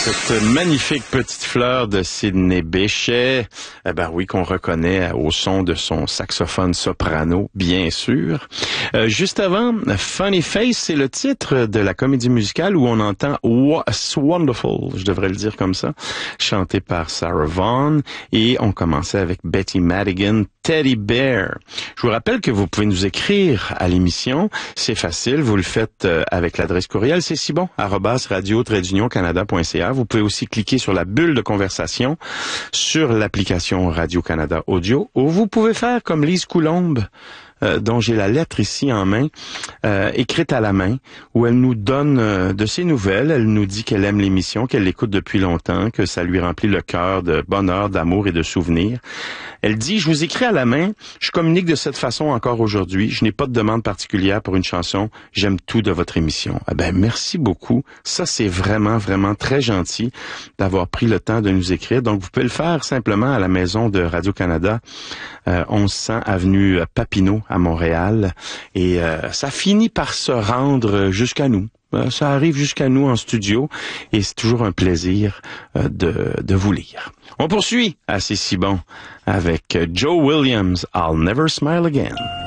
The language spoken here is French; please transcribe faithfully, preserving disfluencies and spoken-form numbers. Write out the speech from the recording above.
Cette magnifique petite fleur de Sidney Bechet, eh ben oui, qu'on reconnaît au son de son saxophone soprano, bien sûr. Euh, juste avant, Funny Face, c'est le titre de la comédie musicale où on entend What's Wonderful, je devrais le dire comme ça, chanté par Sarah Vaughan, et on commençait avec Betty Madigan, Teddy Bear. Je vous rappelle que vous pouvez nous écrire à l'émission, c'est facile, vous le faites avec l'adresse courriel, c'est si bon, arobase radio trait d'union canada point c a. Vous pouvez aussi cliquer sur la bulle de conversation sur l'application Radio-Canada Audio, ou vous pouvez faire comme Lise Coulombe, Euh, dont j'ai la lettre ici en main, euh, écrite à la main, où elle nous donne euh, de ses nouvelles. Elle nous dit qu'elle aime l'émission, qu'elle l'écoute depuis longtemps, que ça lui remplit le cœur de bonheur, d'amour et de souvenirs. Elle dit, je vous écris à la main, je communique de cette façon encore aujourd'hui, je n'ai pas de demande particulière pour une chanson, j'aime tout de votre émission. Eh ben, merci beaucoup. Ça, c'est vraiment, vraiment très gentil d'avoir pris le temps de nous écrire. Donc, vous pouvez le faire simplement à la maison de Radio-Canada, euh, onze cents avenue Papineau, à Montréal, et euh, ça finit par se rendre jusqu'à nous. Euh, ça arrive jusqu'à nous en studio, et c'est toujours un plaisir euh, de, de vous lire. On poursuit à C'est si bon avec Joe Williams, I'll Never Smile Again.